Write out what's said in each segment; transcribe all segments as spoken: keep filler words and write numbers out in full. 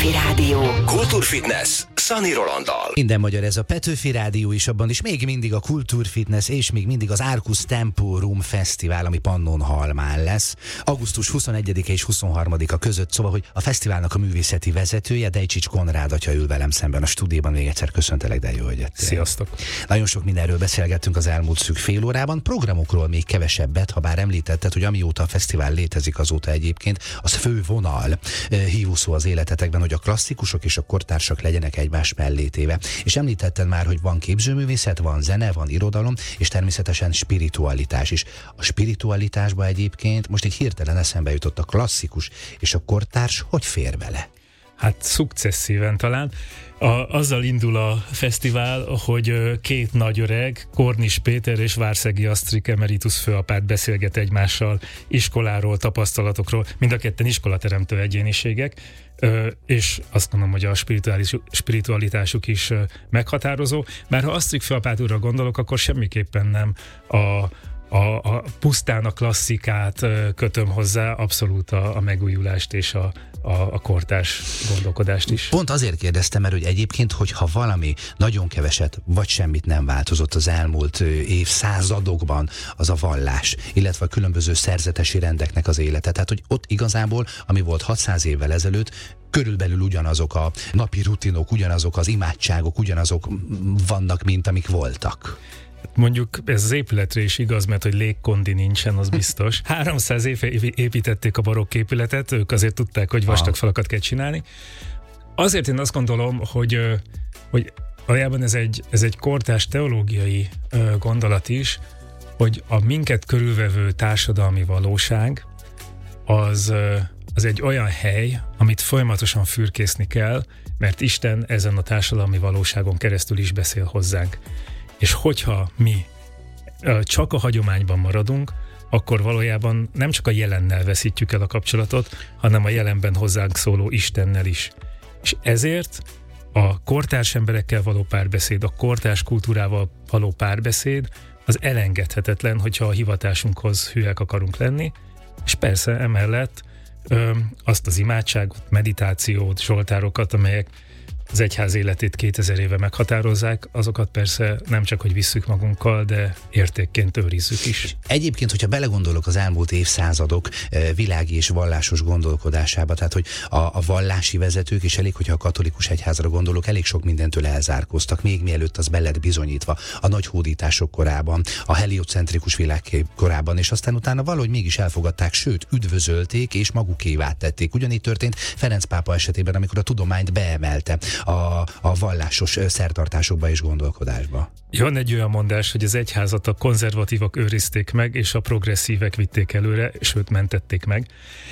Petőfi Rádió. Kultúrfitness Szani Rolanddal. Minden magyar, ez a Petőfi Rádió is, abban is még mindig a Kultúrfitness és még mindig az Arcus Temporum Fesztivál, ami Pannonhalmán lesz. augusztus huszonegyedike és huszonharmadika között, szóval, hogy a fesztiválnak a művészeti vezetője, Dejcsics Konrád atya ül velem szemben a stúdióban. Még egyszer köszöntelek, de jó, hogy jöttél. Sziasztok! Nagyon sok mindenről beszélgettünk az elmúlt szűk fél órában, programokról még kevesebbet, ha bár említetted, hogy amióta a fesztivál létezik, azóta egyébként az fő vonal, hívószó az életetekben, hogy a klasszikusok és a kortársak legyenek egymás mellé téve. És említetted már, hogy van képzőművészet, van zene, van irodalom, és természetesen spiritualitás is. A spiritualitásba egyébként most így hirtelen eszembe jutott a klasszikus és a kortárs, hogy fér bele? Hát szukcesszíven talán. A, azzal indul a fesztivál, hogy két nagy öreg, Kornis Péter és Várszegi Asztrik emeritus főapát beszélget egymással iskoláról, tapasztalatokról, mind a ketten iskolateremtő egyéniségek, és azt gondolom, hogy a spirituális, spiritualitásuk is meghatározó. Bár ha Asztrik főapát úrra gondolok, akkor semmiképpen nem a A, a pusztán a klasszikát kötöm hozzá, abszolút a, a megújulást és a, a, a kortárs gondolkodást is. Pont azért kérdeztem, mert hogy egyébként, hogyha valami nagyon keveset vagy semmit nem változott az elmúlt évszázadokban, az a vallás, illetve a különböző szerzetesi rendeknek az élete. Tehát, hogy ott igazából, ami volt hatszáz évvel ezelőtt, körülbelül ugyanazok a napi rutinok, ugyanazok az imádságok, ugyanazok vannak, mint amik voltak. Mondjuk ez az épületre is igaz, mert hogy légkondi nincsen, az biztos. háromszáz éve építették a barokk épületet, ők azért tudták, hogy vastag falakat kell csinálni. Azért én azt gondolom, hogy, hogy valójában ez egy, ez egy kortárs teológiai gondolat is, hogy a minket körülvevő társadalmi valóság az, az egy olyan hely, amit folyamatosan fürkészni kell, mert Isten ezen a társadalmi valóságon keresztül is beszél hozzánk. És hogyha mi csak a hagyományban maradunk, akkor valójában nem csak a jelennel veszítjük el a kapcsolatot, hanem a jelenben hozzánk szóló Istennel is. És ezért a kortárs emberekkel való párbeszéd, a kortárs kultúrával való párbeszéd az elengedhetetlen, hogyha a hivatásunkhoz hűek akarunk lenni, és persze emellett ö, azt az imádságot, meditációt, zsoltárokat, amelyek az egyház életét kétezer éve meghatározzák, azokat persze nem csak, hogy visszük magunkkal, de értékként őrizzük is. Egyébként, hogyha belegondolok az elmúlt évszázadok világi és vallásos gondolkodásába, tehát, hogy a, a vallási vezetők, és elég, hogyha a katolikus egyházra gondolok, elég sok mindentől elzárkóztak, még mielőtt az be lett bizonyítva a nagy hódítások korában, a heliocentrikus világkép korában, és aztán utána valahogy mégis elfogadták, sőt, üdvözölték és magukévá tették. Ugyanígy történt Ferenc pápa esetében, amikor a tudományt beemelte A, a vallásos szertartásokba és gondolkodásba. Van egy olyan mondás, hogy az egyházat a konzervatívak őrizték meg, és a progresszívek vitték előre, sőt mentették meg.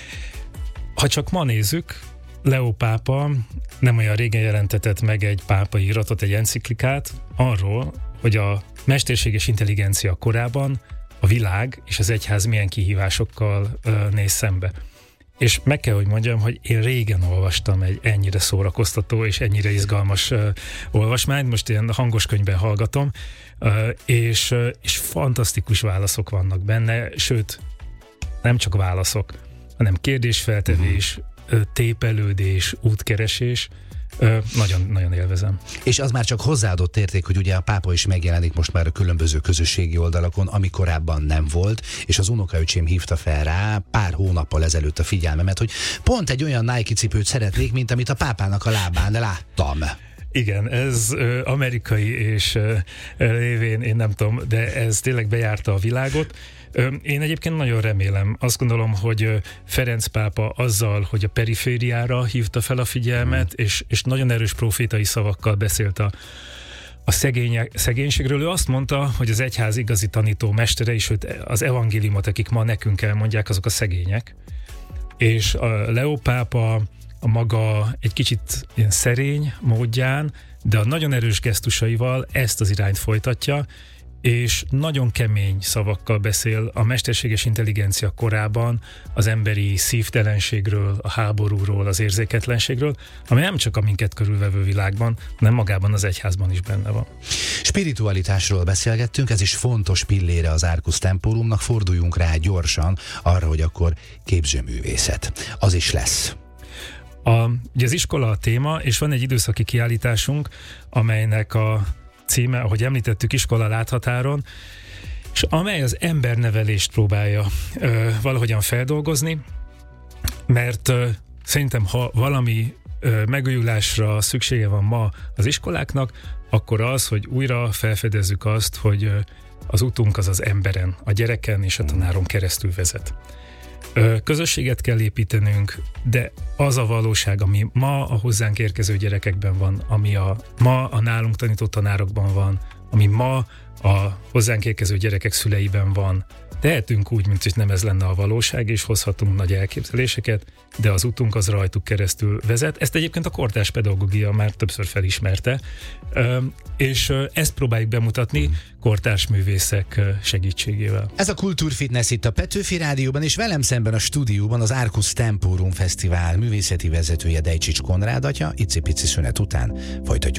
Ha csak ma nézzük, Leó pápa nem olyan régen jelentetett meg egy pápai iratot, egy enciklikát arról, hogy a mesterséges intelligencia korában a világ és az egyház milyen kihívásokkal ö, néz szembe. És meg kell, hogy mondjam, hogy én régen olvastam egy ennyire szórakoztató és ennyire izgalmas uh, olvasmányt, most ilyen hangos könyvben hallgatom, uh, és, uh, és fantasztikus válaszok vannak benne, sőt, nem csak válaszok, hanem kérdésfeltevés, uh, tépelődés, útkeresés. Nagyon-nagyon élvezem. És az már csak hozzáadott érték, hogy ugye a pápa is megjelenik most már a különböző közösségi oldalakon, ami korábban nem volt, és az unokaöcsém hívta fel rá pár hónappal ezelőtt a figyelmemet, hogy pont egy olyan Nike cipőt szeretnék, mint amit a pápának a lábán láttam. Igen, ez ö, amerikai és ö, lévén, én nem tudom, de ez tényleg bejárta a világot. Ö, én egyébként nagyon remélem, azt gondolom, hogy ö, Ferenc pápa azzal, hogy a perifériára hívta fel a figyelmet, mm. és, és nagyon erős profétai szavakkal beszélt a a szegények, szegénységről. Ő azt mondta, hogy az egyház igazi tanító mestere, és az evangéliumot, akik ma nekünk elmondják, azok a szegények. És a Leó pápa a maga egy kicsit ilyen szerény módján, de a nagyon erős gesztusaival ezt az irányt folytatja, és nagyon kemény szavakkal beszél a mesterséges intelligencia korában az emberi szívtelenségről, a háborúról, az érzéketlenségről, ami nem csak a minket körülvevő világban, hanem magában az egyházban is benne van. Spiritualitásról beszélgettünk, ez is fontos pillére az Arcus Temporumnak, forduljunk rá gyorsan arra, hogy akkor képzőművészet. Az is lesz. A, ugye az iskola a téma, és van egy időszaki kiállításunk, amelynek a címe, ahogy említettük, Iskola láthatáron, és amely az embernevelést próbálja ö, valahogyan feldolgozni, mert ö, szerintem, ha valami ö, megújulásra szüksége van ma az iskoláknak, akkor az, hogy újra felfedezzük azt, hogy ö, az utunk az az emberen, a gyereken és a tanáron keresztül vezet. Ö, közösséget kell építenünk, de az a valóság, ami ma a hozzánk érkező gyerekekben van, ami a, ma a nálunk tanított tanárokban van, ami ma a hozzánk érkező gyerekek szüleiben van. Tehetünk úgy, mint hogy nem ez lenne a valóság, és hozhatunk nagy elképzeléseket, de az utunk az rajtuk keresztül vezet. Ezt egyébként a kortárs pedagógia már többször felismerte, és ezt próbáljuk bemutatni kortárs művészek segítségével. Ez a Kultúrfitness itt a Petőfi Rádióban, és velem szemben a stúdióban az Arcus Temporum Fesztivál művészeti vezetője, Dejcsics Konrád atya. Icipici szünet után folytatjuk